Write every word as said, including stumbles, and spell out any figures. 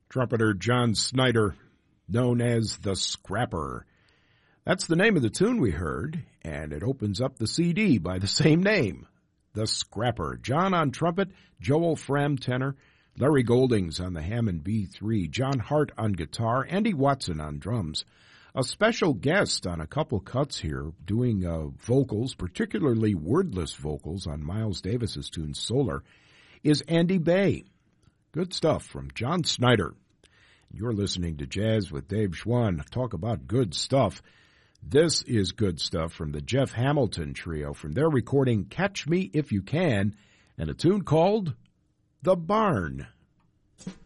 Trumpeter John Snyder, known as the Scrapper. That's the name of the tune we heard, and it opens up the C D by the same name, The Scrapper. John on trumpet, Joel Fram tenor, Larry Goldings on the Hammond B three, John Hart on guitar, Andy Watson on drums. A special guest on a couple cuts here doing uh, vocals, particularly wordless vocals on Miles Davis's tune Solar, is Andy Bay. Good stuff from John Snyder. You're listening to Jazz with Dave Schwann. Talk about good stuff. This is good stuff from the Jeff Hamilton Trio from their recording Catch Me If You Can and a tune called The Barn.